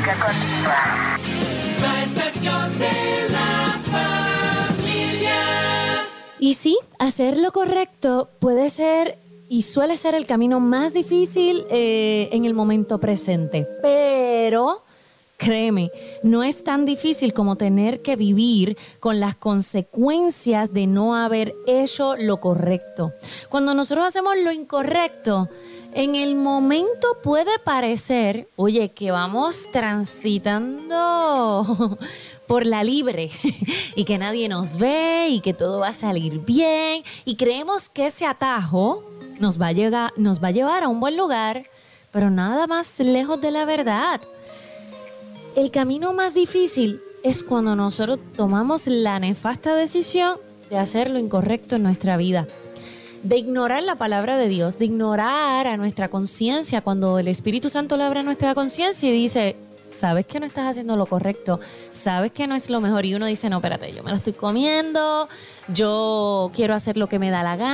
música continua. La estación de la familia. Y sí, hacer lo correcto puede ser y suele ser el camino más difícil en el momento presente. Pero créeme, no es tan difícil como tener que vivir con las consecuencias de no haber hecho lo correcto. Cuando nosotros hacemos lo incorrecto, en el momento puede parecer, oye, que vamos transitando por la libre y que nadie nos ve y que todo va a salir bien y creemos que ese atajo nos va a llevar a un buen lugar, pero nada más lejos de la verdad. El camino más difícil es cuando nosotros tomamos la nefasta decisión de hacer lo incorrecto en nuestra vida, de ignorar la palabra de Dios, de ignorar a nuestra conciencia cuando el Espíritu Santo le abre nuestra conciencia y dice, sabes que no estás haciendo lo correcto, sabes que no es lo mejor, y uno dice, no, espérate, yo me lo estoy comiendo, yo quiero hacer lo que me da la gana.